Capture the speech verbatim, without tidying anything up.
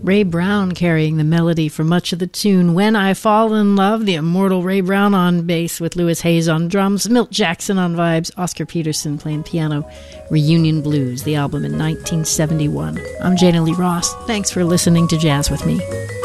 Ray Brown carrying the melody for much of the tune. When I Fall in Love, the immortal Ray Brown on bass with Louis Hayes on drums, Milt Jackson on vibes, Oscar Peterson playing piano. Reunion Blues, the album in nineteen seventy-one. I'm Jana Lee Ross. Thanks for listening to Jazz with Me.